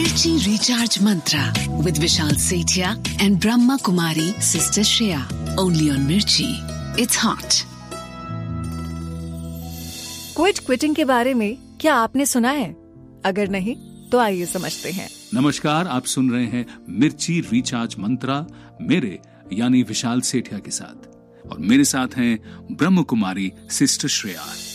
Mirchi Recharge Mantra with Vishal Sethia and Brahma Kumari Sister Shreya. Only on Mirchi. It's hot. Quitting के बारे में क्या आपने सुना है? अगर नहीं तो आइए समझते हैं। नमस्कार, आप सुन रहे हैं मिर्ची रिचार्ज मंत्रा मेरे यानी विशाल सेठिया के साथ, और मेरे साथ हैं ब्रह्म कुमारी सिस्टर श्रेया।